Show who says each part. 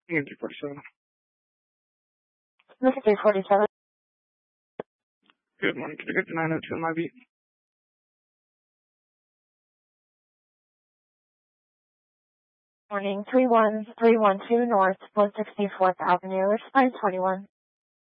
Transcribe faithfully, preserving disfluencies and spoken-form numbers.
Speaker 1: E three forty-seven.
Speaker 2: This is three forty-seven.
Speaker 1: Good morning. Can I get the nine oh two on my beat?
Speaker 2: Morning, three one three one two North, one sixty-fourth Avenue, it's nine twenty-one.